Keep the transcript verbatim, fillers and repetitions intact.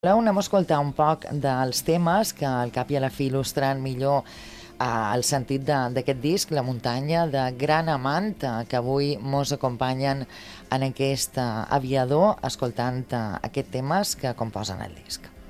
Voleu, anem a escoltar un poc dels temes que al cap i a la fi il·lustren millor eh, el sentit de- d'aquest disc, La muntanya, de Gran Amant, eh, que avui mos acompanyen en aquest eh, aviador escoltant eh, aquests temes que composen el disc.